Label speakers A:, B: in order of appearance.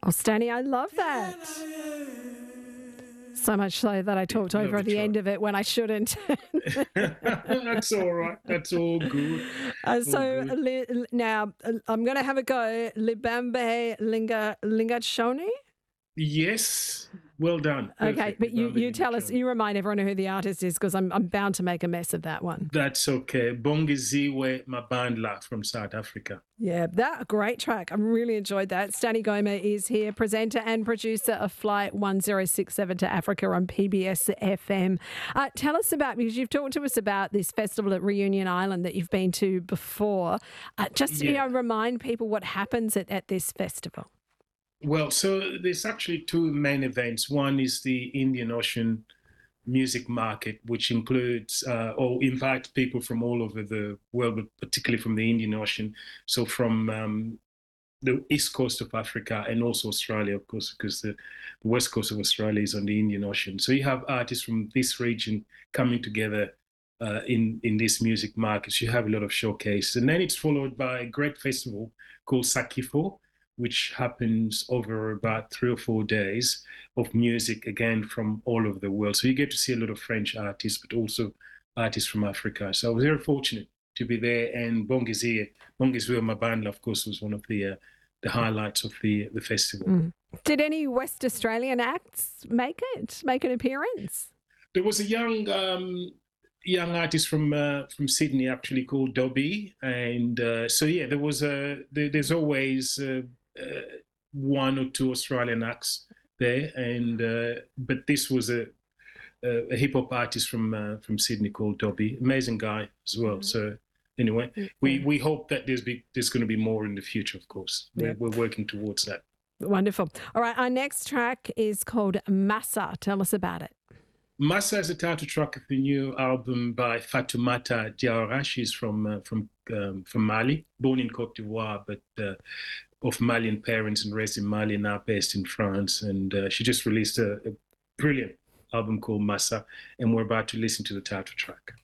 A: Oh, Stanny, I love that. So much so that I talked over at the end of it when I shouldn't.
B: That's all right. That's all good. All
A: So
B: good.
A: now I'm going to have a go. Libambe Lingachoni.
B: Yes. Well done.
A: Okay,
B: Perfect.
A: but you,
B: Libambe
A: you tell us,
B: Lingachoni.
A: you remind everyone who the artist is because I'm bound to make a mess of that one.
B: That's okay. Bongiziwe Mabandla from South Africa.
A: Yeah, that a great track. I really enjoyed that. Stanny Goma is here, presenter and producer of Flight 1067 to Africa on PBS FM. Tell us about, because you've talked to us about this festival at Reunion Island that you've been to before. Just remind people what happens at this festival.
B: Well, so there's actually two main events. One is the Indian Ocean music market, which includes or invites people from all over the world, but particularly from the Indian Ocean. So from the east coast of Africa and also Australia, of course, because the west coast of Australia is on the Indian Ocean. So you have artists from this region coming together in this music market. So you have a lot of showcases. And then it's followed by a great festival called Sakifo, which happens over about 3 or 4 days of music, again, from all over the world. So you get to see a lot of French artists, but also artists from Africa. So I was very fortunate to be there. And Bongiziwe Mabandla, of course, was one of the highlights of the festival.
A: Mm. Did any West Australian acts make an appearance?
B: There was a young artist from Sydney, actually, called Dobby. And there was there's always 1 or 2 Australian acts there, and but this was a hip hop artist from Sydney called Dobby, amazing guy as well. Mm-hmm. So anyway, we hope that there's going to be more in the future. Of course, we're working towards that.
A: Wonderful. All right, our next track is called Massa. Tell us about it.
B: Massa is the title track of the new album by Fatoumata Diawara. She's from Mali, born in Cote d'Ivoire, but of Malian parents and raised in Mali, now based in France. And she just released a brilliant album called Massa, and we're about to listen to the title track.